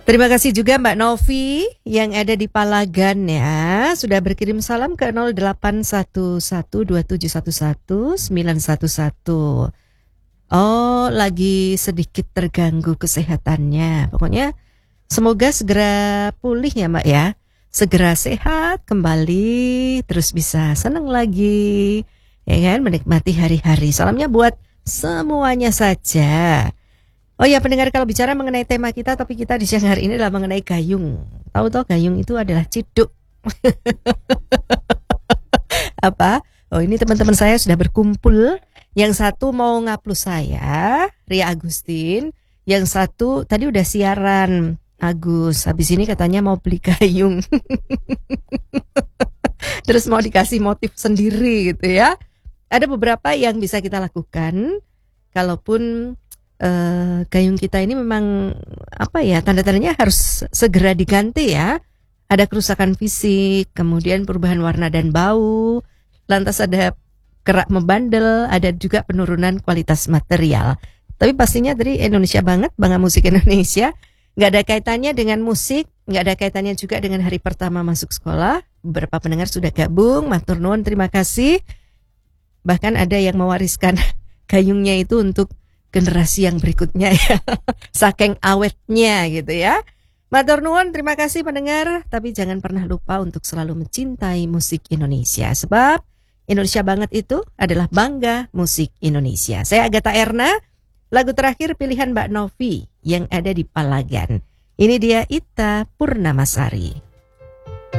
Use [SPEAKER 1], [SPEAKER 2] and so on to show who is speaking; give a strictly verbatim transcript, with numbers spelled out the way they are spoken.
[SPEAKER 1] Terima kasih juga Mbak Novi yang ada di Palagan ya. Sudah berkirim salam ke nol delapan satu satu dua tujuh satu satu sembilan satu satu. Oh, lagi sedikit terganggu kesehatannya. Pokoknya semoga segera pulih ya Mbak ya. Segera sehat kembali, terus bisa senang lagi. Ya kan, menikmati hari-hari. Salamnya buat semuanya saja. Oh ya pendengar, kalau bicara mengenai tema kita, topik kita di siang hari ini adalah mengenai gayung. Tahu-tahu gayung itu adalah ciduk. Apa? Oh ini teman-teman saya sudah berkumpul. Yang satu mau ngaplus saya, Ria Agustin. Yang satu tadi udah siaran, Agus. Habis ini katanya mau beli gayung. Terus mau dikasih motif sendiri gitu ya. Ada beberapa yang bisa kita lakukan. Kalaupun Uh, gayung kita ini memang apa ya, tanda-tandanya harus segera diganti ya. Ada kerusakan fisik, kemudian perubahan warna dan bau, lantas ada kerak membandel, ada juga penurunan kualitas material. Tapi pastinya dari Indonesia banget, Bangga Musik Indonesia, nggak ada kaitannya dengan musik, nggak ada kaitannya juga dengan hari pertama masuk sekolah. Beberapa pendengar sudah gabung, matur nuwun, terima kasih. Bahkan ada yang mewariskan gayungnya itu untuk generasi yang berikutnya ya. Saking awetnya gitu ya. Matur nuwun, terima kasih pendengar. Tapi jangan pernah lupa untuk selalu mencintai musik Indonesia. Sebab Indonesia banget itu adalah Bangga Musik Indonesia. Saya Agatha Erna. Lagu terakhir pilihan Mbak Novi yang ada di Palagan. Ini dia Ita Purnamasari.